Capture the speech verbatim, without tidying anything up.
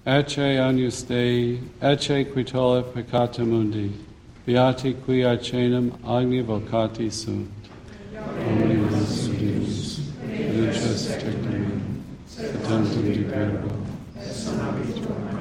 Ecce agnus Dei, ecce qui tollit peccata mundi, beati qui acenum agni vocati sunt. Omnibus Deus, in intercessionem, et tantum de verbo, et sonabit